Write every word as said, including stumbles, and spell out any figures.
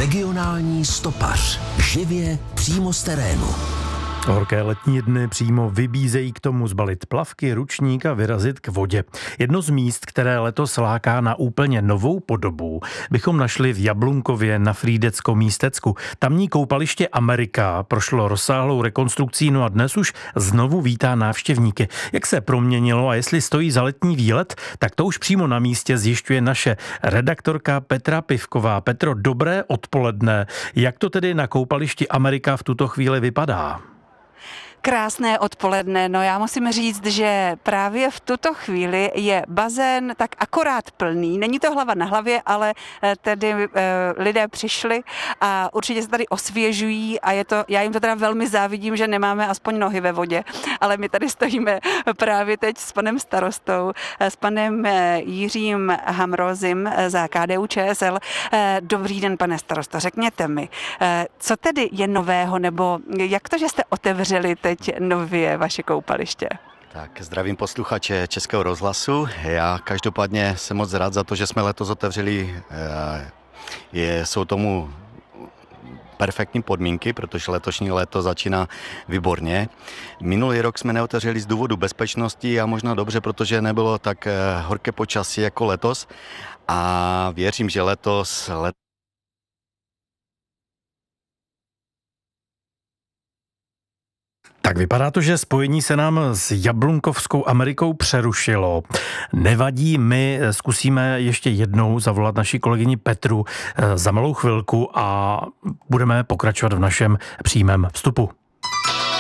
Regionální stopař. Živě přímo z terénu. Horké letní dny přímo vybízejí k tomu zbalit plavky, ručník a vyrazit k vodě. Jedno z míst, které letos láká na úplně novou podobu, bychom našli v Jablunkově na Frýdeckom místecku. Tamní koupaliště Amerika prošlo rozsáhlou rekonstrukcí, no a dnes už znovu vítá návštěvníky. Jak se proměnilo a jestli stojí za letní výlet, tak to už přímo na místě zjišťuje naše redaktorka Petra Pivková. Petro, dobré odpoledne. Jak to tedy na koupališti Amerika v tuto chvíli vypadá? Krásné odpoledne. No já musím říct, že právě v tuto chvíli je bazén tak akorát plný. Není to hlava na hlavě, ale tedy e, lidé přišli a určitě se tady osvěžují a je to, já jim to teda velmi závidím, že nemáme aspoň nohy ve vodě, ale my tady stojíme právě teď s panem starostou, s panem Jiřím Hamrozim za K D U Č S L. Dobrý den, pane starosto, řekněte mi, co tedy je nového, nebo jak to, že jste otevřeli teď nově vaše koupaliště? Tak zdravím posluchače Českého rozhlasu. Já každopádně jsem moc rád za to, že jsme letos otevřeli. Je, jsou tomu perfektní podmínky, protože letošní léto začíná výborně. Minulý rok jsme neotevřeli z důvodu bezpečnosti a možná dobře, protože nebylo tak horké počasí jako letos. A věřím, že letos, letos Tak vypadá to, že spojení se nám s Jablunkovskou Amerikou přerušilo. Nevadí, my zkusíme ještě jednou zavolat naší kolegyni Petru za malou chvilku a budeme pokračovat v našem přímém vstupu.